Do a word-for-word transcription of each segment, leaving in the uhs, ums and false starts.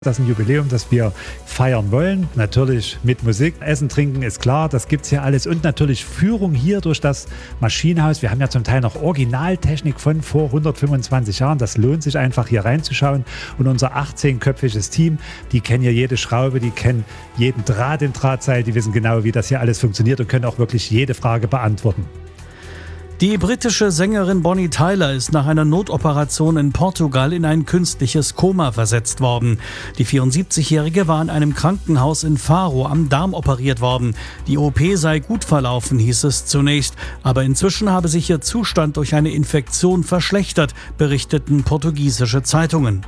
Das ist ein Jubiläum, das wir feiern wollen. Natürlich mit Musik. Essen, Trinken ist klar, das gibt es hier alles. Und natürlich Führung hier durch das Maschinenhaus. Wir haben ja zum Teil noch Originaltechnik von vor hundertfünfundzwanzig Jahren. Das lohnt sich einfach hier reinzuschauen. Und unser achtzehnköpfiges Team, die kennen hier jede Schraube, die kennen jeden Draht im Drahtseil. Die wissen genau, wie das hier alles funktioniert und können auch wirklich jede Frage beantworten. Die britische Sängerin Bonnie Tyler ist nach einer Notoperation in Portugal in ein künstliches Koma versetzt worden. Die vierundsiebzigjährige war in einem Krankenhaus in Faro am Darm operiert worden. Die O P sei gut verlaufen, hieß es zunächst. Aber inzwischen habe sich ihr Zustand durch eine Infektion verschlechtert, berichteten portugiesische Zeitungen.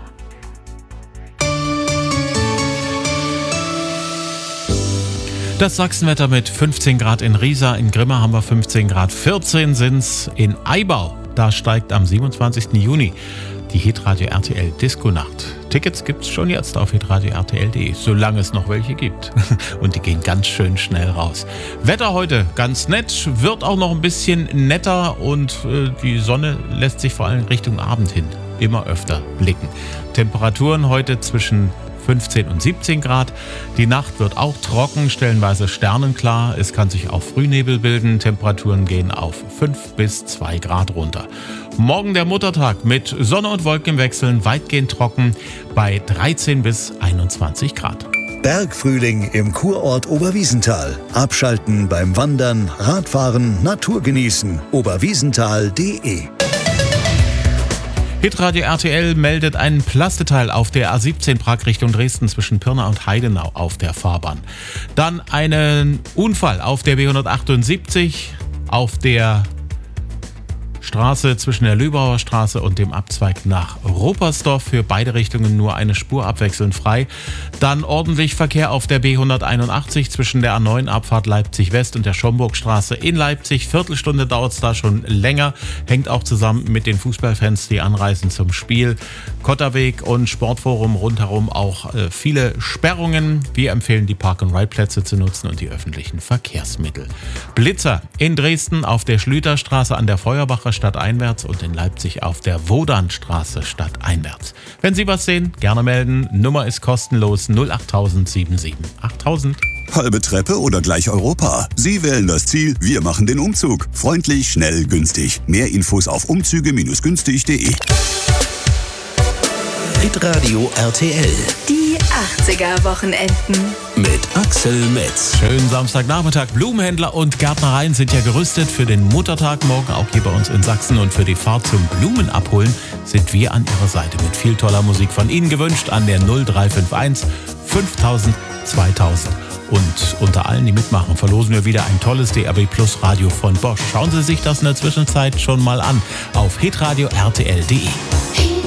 Das Sachsenwetter mit fünfzehn Grad in Riesa, in Grimma haben wir fünfzehn Grad, vierzehn sind's in Aibau. Da steigt am siebenundzwanzigsten Juni die Hitradio R T L Disco-Nacht. Tickets gibt's schon jetzt auf hitradio r t l punkt d e, solange es noch welche gibt. Und die gehen ganz schön schnell raus. Wetter heute ganz nett, wird auch noch ein bisschen netter und äh, die Sonne lässt sich vor allem Richtung Abend hin immer öfter blicken. Temperaturen heute zwischen fünfzehn und siebzehn Grad. Die Nacht wird auch trocken, stellenweise sternenklar. Es kann sich auch Frühnebel bilden. Temperaturen gehen auf fünf bis zwei Grad runter. Morgen der Muttertag mit Sonne und Wolken im Wechseln, weitgehend trocken bei dreizehn bis einundzwanzig Grad. Bergfrühling im Kurort Oberwiesenthal. Abschalten beim Wandern, Radfahren, Natur genießen. oberwiesenthal punkt d e. Hitradio R T L meldet einen Plasteteil auf der A siebzehn Prag Richtung Dresden zwischen Pirna und Heidenau auf der Fahrbahn. Dann einen Unfall auf der B hundertachtundsiebzig auf der Straße zwischen der Lübauer Straße und dem Abzweig nach Ruppersdorf. Für beide Richtungen nur eine Spur abwechselnd frei. Dann ordentlich Verkehr auf der B hunderteinundachtzig zwischen der A neun Abfahrt Leipzig West und der Schomburgstraße in Leipzig. Viertelstunde dauert es da schon länger. Hängt auch zusammen mit den Fußballfans, die anreisen zum Spiel. Kotterweg und Sportforum rundherum auch äh, viele Sperrungen. Wir empfehlen, die Park-and-Ride-Plätze zu nutzen und die öffentlichen Verkehrsmittel. Blitzer in Dresden auf der Schlüterstraße an der Feuerbacher stadteinwärts und in Leipzig auf der Wodanstraße stadteinwärts. Wenn Sie was sehen, gerne melden. Nummer ist kostenlos null acht tausend sieben sieben achttausend. Halbe Treppe oder gleich Europa? Sie wählen das Ziel, wir machen den Umzug. Freundlich, schnell, günstig. Mehr Infos auf umzüge günstig punkt d e. Hitradio R T L. Die achtziger-Wochenenden. Mit Axel Metz. Schönen Samstagnachmittag. Blumenhändler und Gärtnereien sind ja gerüstet für den Muttertag morgen, auch hier bei uns in Sachsen. Und für die Fahrt zum Blumenabholen sind wir an Ihrer Seite mit viel toller Musik von Ihnen gewünscht an der null drei fünf eins fünftausend zweitausend. Und unter allen, die mitmachen, verlosen wir wieder ein tolles D A B Plus Radio von Bosch. Schauen Sie sich das in der Zwischenzeit schon mal an auf hitradio r t l punkt d e.